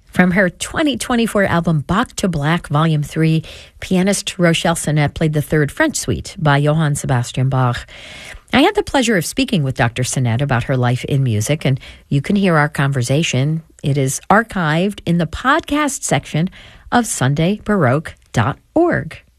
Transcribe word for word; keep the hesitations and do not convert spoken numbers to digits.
From her twenty twenty-four album Bach to Black, Volume three, pianist Rochelle Sinet played the Third French Suite by Johann Sebastian Bach. I had the pleasure of speaking with Doctor Sinet about her life in music, and you can hear our conversation. It is archived in the podcast section of Sunday Baroque dot org.